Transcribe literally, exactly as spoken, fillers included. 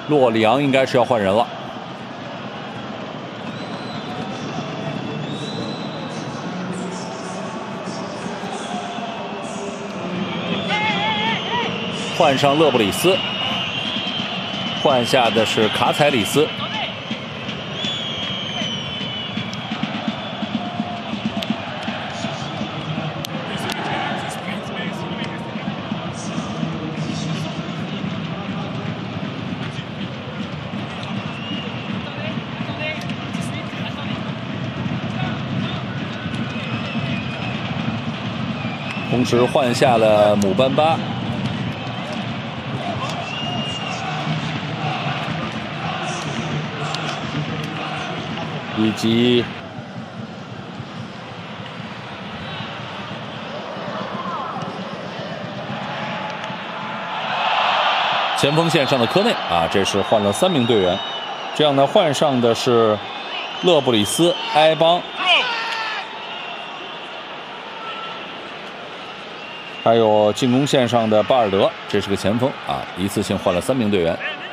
洛里昂应该是要换人了。换上勒布里斯，换下的是卡采里斯。 同时换下了姆班巴，以及前锋线上的科内啊，这是换了三名队员。这样呢，换上的是勒布里斯、埃邦。 还有进攻线上的巴尔德，这是个前锋啊，一次性换了三名队员。